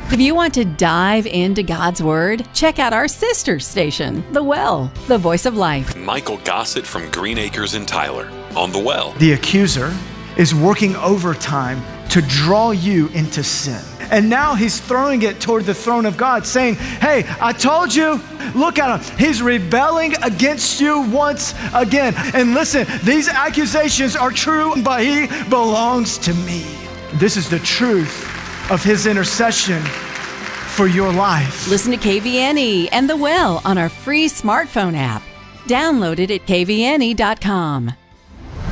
If you want to dive into God's Word, check out our sister station, The Well, the Voice of Life. Michael Gossett from Green Acres in Tyler on The Well. The accuser is working overtime to draw you into sin. And now he's throwing it toward the throne of God, saying, hey, I told you, look at him. He's rebelling against you once again. And listen, these accusations are true, but he belongs to me. This is the truth of his intercession for your life. Listen to KVNE and The Well on our free smartphone app. Download it at kvne.com.